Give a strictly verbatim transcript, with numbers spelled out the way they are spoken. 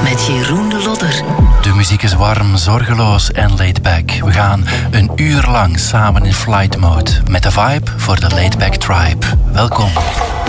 met Jeroen de Lodder. De muziek is warm, zorgeloos en laid back. We gaan een uur lang samen in flight mode met de vibe voor de laid back tribe. Welkom.